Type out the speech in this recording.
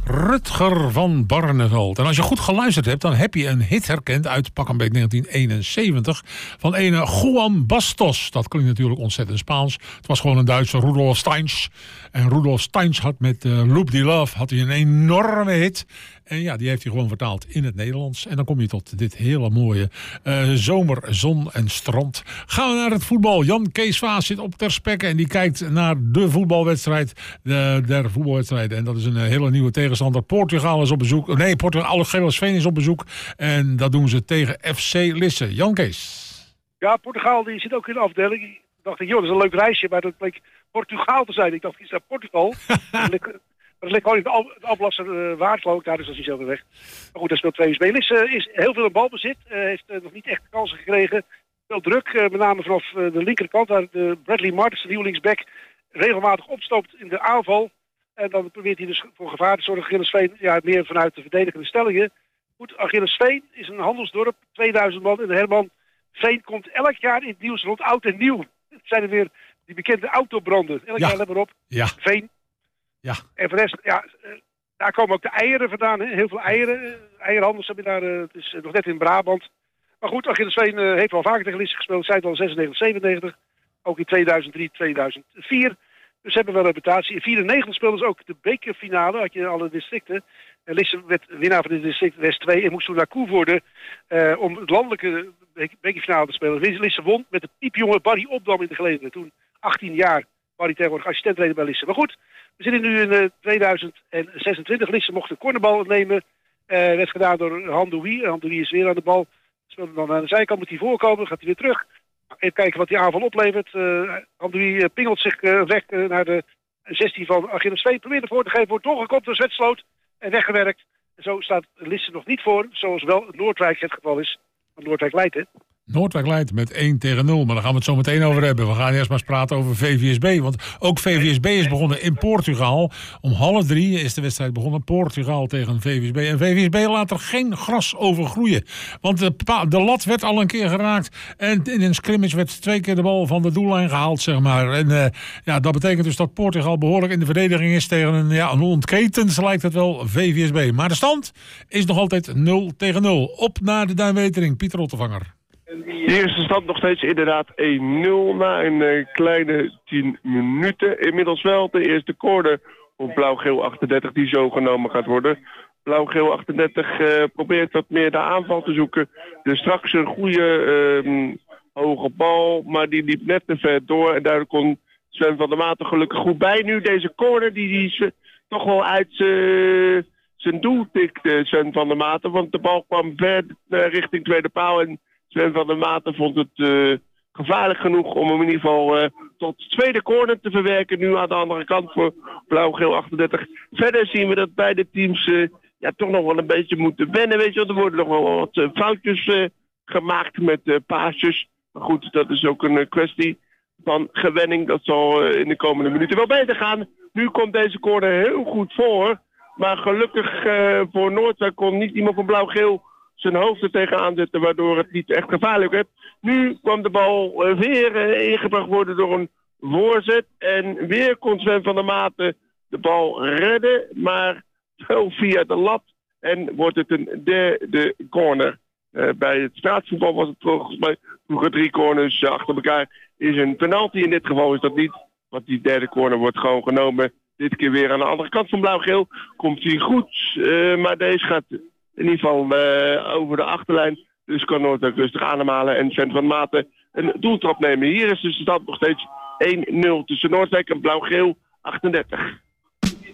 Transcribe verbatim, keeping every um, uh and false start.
Rutger van Barneveld. En als je goed geluisterd hebt, dan heb je een hit herkend uit pak een beetje negentien eenenzeventig van ene Juan Bastos. Dat klinkt natuurlijk ontzettend Spaans. Het was gewoon een Duitse, Rudolf Steins. En Rudolf Steins had met uh, Loop the Love had hij een enorme hit. En ja, die heeft hij gewoon vertaald in het Nederlands. En dan kom je tot dit hele mooie uh, zomer, zon en strand. Gaan we naar het voetbal. Jan Kees Vaas zit op ter spekke en die kijkt naar de voetbalwedstrijd. De, der voetbalwedstrijden. En dat is een uh, hele nieuwe tegenstander. Portugal is op bezoek. Nee, Portugal, Geelsveen is op bezoek. En dat doen ze tegen F C Lisse. Jan Kees. Ja, Portugal die zit ook in de afdeling. Ik dacht, joh, dat is een leuk reisje. Maar dat bleek Portugal te zijn. Ik dacht, is dat Portugal? Dat ligt gewoon in de aflasser uh, waard, geloof ik, daar, dus dat is niet zo ver weg. Maar goed, daar speelt V S B. Lisse is heel veel in balbezit. Uh, heeft uh, nog niet echt kansen gekregen. Veel druk, uh, met name vanaf uh, de linkerkant, waar de Bradley Martens, de nieuwe linksback, regelmatig opstoopt in de aanval. En dan probeert hij dus voor gevaar te zorgen. Achillesveen, ja, meer vanuit de verdedigende stellingen. Goed, Achillesveen is een handelsdorp, tweeduizend man. En Herman Veen komt elk jaar in het nieuws rond oud en nieuw. Het zijn er weer die bekende autobranden. Elk ja. jaar, let maar op. Ja. Veen. Ja. En voor de rest, ja, daar komen ook de eieren vandaan. Hè? Heel veel eieren. Eierhandels hebben daar, uh, het is nog net in Brabant. Maar goed, Achillesveen uh, heeft wel vaker tegen Lisse gespeeld. Zij het al zesennegentig, zevenennegentig. Ook in tweeduizend drie, tweeduizend vier. Dus ze hebben wel reputatie. In vierennegentig speelden ze ook de bekerfinale. Had je alle districten. En Lisse werd winnaar van de district West twee. En moest toen naar Koevoorde uh, om het landelijke bekerfinale te spelen. Lisse won met de piepjonge Barry Opdam in de geleden. Toen achttien jaar. Barry tegenwoordig assistent bij Lisse. Maar goed. We zitten nu in uh, tweeduizend zesentwintig. Lisse mocht de cornerbal nemen. Uh, werd gedaan door Handoui. Handoui is weer aan de bal. Speelde dan aan de zijkant. Moet hij voorkomen. Gaat hij weer terug. Even kijken wat die aanval oplevert. Uh, Handoui uh, pingelt zich uh, weg uh, naar de zestien van Achillesveen. Probeert ervoor te geven. Wordt doorgekopt door Zwetsloot. En weggewerkt. En zo staat Lisse nog niet voor. Zoals wel Noordwijk het geval is. Want Noordwijk leidt, hè. Noordwijk leidt met één tegen nul. Maar daar gaan we het zo meteen over hebben. We gaan eerst maar eens praten over V V S B. Want ook V V S B is begonnen in Portugal. Om half drie is de wedstrijd begonnen. Portugal tegen V V S B. En V V S B laat er geen gras over groeien. Want de, de lat werd al een keer geraakt. En in een scrimmage werd twee keer de bal van de doellijn gehaald, zeg maar. En uh, ja, dat betekent dus dat Portugal behoorlijk in de verdediging is tegen een, ja, een ontketens, lijkt het wel, V V S B. Maar de stand is nog altijd nul tegen nul. Op naar de Duinwetering. Pieter Ottevanger. Hier is de stand nog steeds inderdaad één nul na een uh, kleine tien minuten. Inmiddels wel de eerste corner op Blauw-Geel achtendertig die zo genomen gaat worden. Blauw-Geel achtendertig uh, probeert wat meer de aanval te zoeken. Dus straks een goede uh, hoge bal, maar die liep net te ver door. En daar kon Sven van der Maten gelukkig goed bij. Nu deze corner die, die is, uh, toch wel uit uh, zijn doel tikte, Sven van der Maten. Want de bal kwam ver uh, richting tweede paal en Sven van der Maten vond het uh, gevaarlijk genoeg om hem in ieder geval uh, tot tweede corner te verwerken. Nu aan de andere kant voor Blauw-Geel achtendertig. Verder zien we dat beide teams uh, ja, toch nog wel een beetje moeten wennen. Weet je, er worden nog wel wat uh, foutjes uh, gemaakt met uh, paasjes. Maar goed, dat is ook een uh, kwestie van gewenning. Dat zal uh, in de komende minuten wel beter gaan. Nu komt deze corner heel goed voor. Maar gelukkig uh, voor Noordwijk kon niet iemand van Blauw-Geel zijn hoofd er tegenaan zetten, waardoor het niet echt gevaarlijk werd. Nu kwam de bal uh, weer uh, ingebracht worden door een voorzet. En weer kon Sven van der Maten de bal redden, maar wel via de lat. En wordt het een derde corner. Uh, bij het straatvoetbal was het volgens mij vroeger drie corners uh, achter elkaar. Is een penalty, in dit geval is dat niet. Want die derde corner wordt gewoon genomen. Dit keer weer aan de andere kant van Blauw-Geel. Komt hij goed, uh, maar deze gaat in ieder geval uh, over de achterlijn. Dus kan Noordwijk rustig ademhalen en Sven van Maten een doeltrap nemen. Hier is dus de stand nog steeds één nul tussen Noordwijk en Blauw-Geel achtendertig.